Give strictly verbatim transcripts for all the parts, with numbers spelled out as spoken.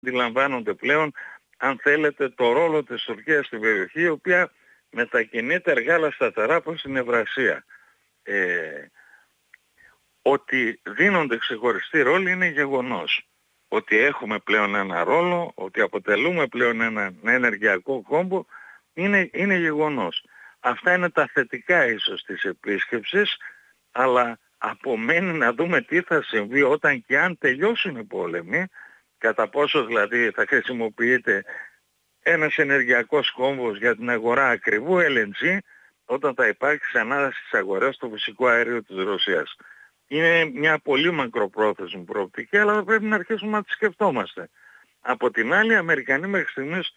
αντιλαμβάνονται πλέον, αν θέλετε, το ρόλο της Τουρκίας στην περιοχή, η οποία μετακινείται αργά αλλά σταθερά προς την Ευρασία. Ε, ότι δίνονται ξεχωριστοί ρόλοι είναι γεγονός. Ότι έχουμε πλέον ένα ρόλο, ότι αποτελούμε πλέον ένα ενεργειακό κόμπο, είναι, είναι γεγονός. Αυτά είναι τα θετικά ίσως της επίσκεψης, αλλά απομένει να δούμε τι θα συμβεί όταν και αν τελειώσουν οι πόλεμοι, κατά πόσο δηλαδή θα χρησιμοποιείται ένας ενεργειακός κόμβος για την αγορά ακριβού ελ εν τζι, όταν θα υπάρξει ανάδαση στις αγορές του φυσικού αερίου της Ρωσίας. Είναι μια πολύ μακροπρόθεσμη προοπτική, αλλά θα πρέπει να αρχίσουμε να τη σκεφτόμαστε. Από την άλλη, οι Αμερικανοί μέχρι στιγμής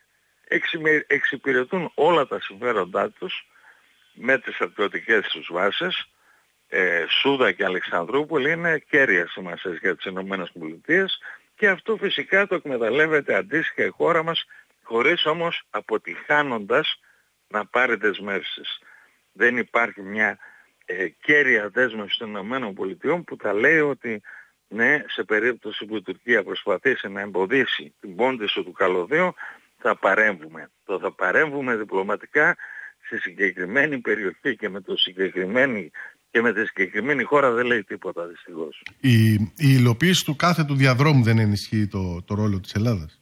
εξυπηρετούν όλα τα συμφέροντά τους με τις στρατιωτικές τους βάσεις. Ε, Σούδα και Αλεξανδρούπολη είναι κέρια σημασίας για τις ΗΠΑ και αυτό φυσικά το εκμεταλλεύεται αντίστοιχα η χώρα μας, χωρίς όμως αποτυχάνοντας να πάρει δεσμεύσεις. Δεν υπάρχει μια ε, κέρια δέσμευση των ΗΠΑ που θα λέει ότι ναι, σε περίπτωση που η Τουρκία προσπαθήσει να εμποδίσει την πόντιση του καλωδίου, θα παρέμβουμε. Το θα παρέμβουμε διπλωματικά στη συγκεκριμένη περιοχή και με, το συγκεκριμένη, και με τη συγκεκριμένη χώρα δεν λέει τίποτα δυστυχώς. Η, η υλοποίηση του κάθε του διαδρόμου δεν ενισχύει το, το ρόλο της Ελλάδας?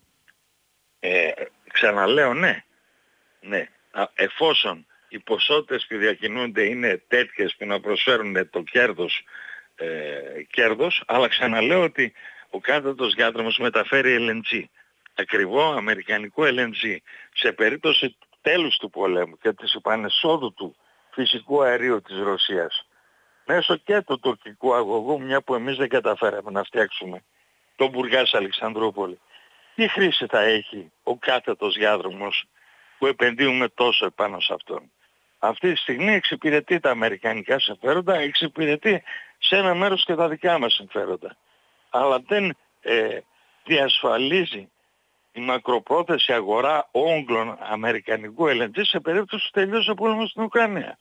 Ε, ξαναλέω ναι. ναι. Εφόσον οι ποσότητες που διακινούνται είναι τέτοιες που να προσφέρουν το κέρδος, ε, κέρδος, αλλά ξαναλέω ότι ο κάθετος διάδρομος μεταφέρει ελ εν τζι. Ακριβό αμερικανικό ελ εν τζι. Σε περίπτωση τέλους του πολέμου και της επανεσόδου του φυσικού αερίου της Ρωσίας μέσω και του τουρκικού αγωγού, μια που εμείς δεν καταφέραμε να φτιάξουμε τον Μπουργάς Αλεξανδρούπολη, τι χρήση θα έχει ο κάθετος διάδρομος που επενδύουμε τόσο επάνω σε αυτόν? Αυτή τη στιγμή εξυπηρετεί τα αμερικανικά συμφέροντα, εξυπηρετεί σε ένα μέρος και τα δικά μας συμφέροντα. Αλλά δεν ε, διασφαλίζει η μακροπρόθεση αγορά όγκλων αμερικανικού ελ εν τζι σε περίπτωση που τελειώσει ο πόλεμος στην Ουκρανία.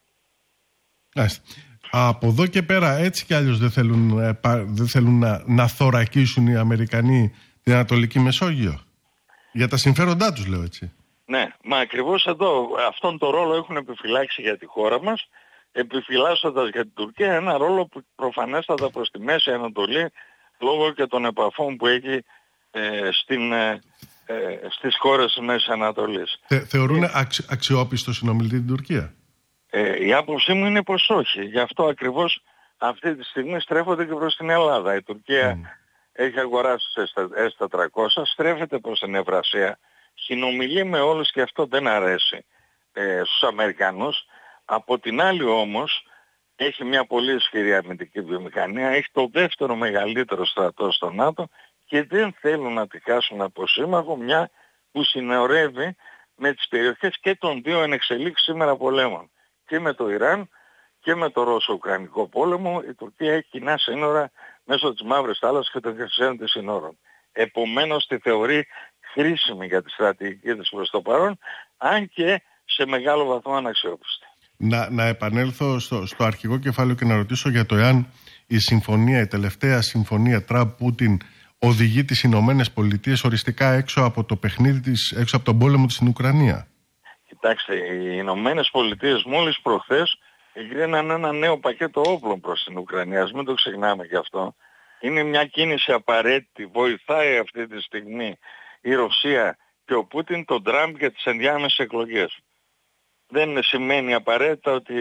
Άστε. Από εδώ και πέρα έτσι κι αλλιώς δεν θέλουν, δεν θέλουν να, να θωρακίσουν οι Αμερικανοί την Ανατολική Μεσόγειο. Για τα συμφέροντά τους λέω έτσι. Ναι, μα ακριβώς εδώ αυτόν τον ρόλο έχουν επιφυλάξει για τη χώρα μας, επιφυλάσσοντας για την Τουρκία ένα ρόλο που προφανέστατα προς τη Μέση Ανατολή λόγω και των επαφών που έχει ε, στην, ε, ε, στις χώρες της Μέσης Ανατολής. Θε, θεωρούν ε, αξι, αξιόπιστο συνομιλητή την Τουρκία? Ε, η άποψή μου είναι πως όχι. Γι' αυτό ακριβώς αυτή τη στιγμή στρέφονται και προς την Ελλάδα. Η Τουρκία mm. έχει αγοράσει ες τετρακόσια, στρέφεται προς την Ευρασία, συνομιλεί με όλους και αυτό δεν αρέσει ε, στους Αμερικανούς. Από την άλλη όμως έχει μια πολύ ισχυρή αμυντική βιομηχανία, έχει το δεύτερο μεγαλύτερο στρατό στο ΝΑΤΟ και δεν θέλουν να τη χάσουν από σύμμαχο, μια που συνορεύει με τις περιοχές και των δύο ενεξελίξεις σήμερα πολέμων. Και με το Ιράν και με το Ρώσο-Ουκρανικό πόλεμο η Τουρκία έχει κοινά σύνορα μέσω της Μαύρης Θάλασσας και των χερσαίων της σύνορων. Επομένως τη θεωρεί χρήσιμη για τη στρατηγική της προς το παρόν, αν και σε μεγάλο βαθμό αναξιόπιστη. Να, να επανέλθω στο, στο αρχικό κεφάλαιο και να ρωτήσω για το εάν η συμφωνία, η τελευταία συμφωνία Τραμπ-Πούτιν οδηγεί τις Ηνωμένες Πολιτείες οριστικά έξω από το παιχνίδι της, έξω από τον πόλεμο της στην Ουκρανία. Κοιτάξτε, οι Ηνωμένες Πολιτείες μόλις προχθές εγκρίναν ένα νέο πακέτο όπλων προς την Ουκρανία. Ας μην το ξεχνάμε γι' αυτό. Είναι μια κίνηση απαραίτητη. Βοηθάει αυτή τη στιγμή η Ρωσία και ο Πούτιν τον Τραμπ για τις ενδιάμεσες εκλογές. Δεν σημαίνει απαραίτητα ότι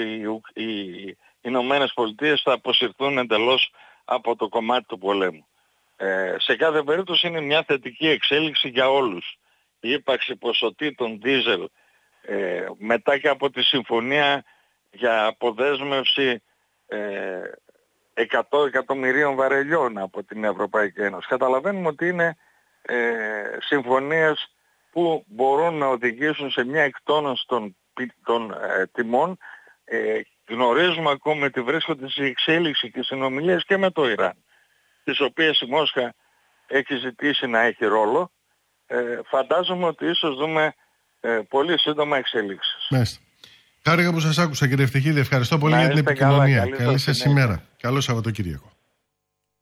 οι Ηνωμένες Πολιτείες θα αποσυρθούν εντελώς από το κομμάτι του πολέμου. Ε, σε κάθε περίπτωση είναι μια θετική εξέλιξη για όλους. Η ύπαρξη ποσοτήτων δίζελ ε, μετά και από τη συμφωνία για αποδέσμευση ε, εκατό εκατομμυρίων βαρελιών από την Ευρωπαϊκή Ένωση. Καταλαβαίνουμε ότι είναι ε, συμφωνίες που μπορούν να οδηγήσουν σε μια εκτόνωση των, των ε, τιμών. Ε, γνωρίζουμε ακόμη ότι βρίσκονται σε εξέλιξη και συνομιλίες και με το Ιράν, τις οποίες η Μόσχα έχει ζητήσει να έχει ρόλο. Ε, φαντάζομαι ότι ίσως δούμε ε, πολύ σύντομα εξελίξεις. Μάλιστα. Χάρηκα που σας άκουσα κύριε Ευτυχίδη. Ευχαριστώ πολύ να για την επικοινωνία. Καλή σας ημέρα. Καλό Σαββατοκύριακο.